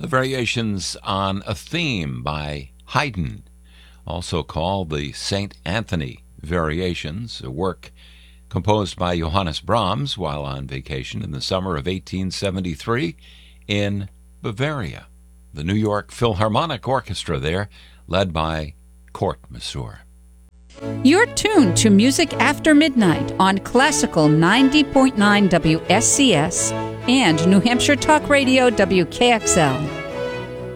the variations on a theme by Haydn, also called the St. Anthony Variations, a work composed by Johannes Brahms while on vacation in the summer of 1873 in Bavaria. The New York Philharmonic Orchestra there, led by Court Masur. You're tuned to Music After Midnight on Classical 90.9 WSCS and New Hampshire Talk Radio WKXL.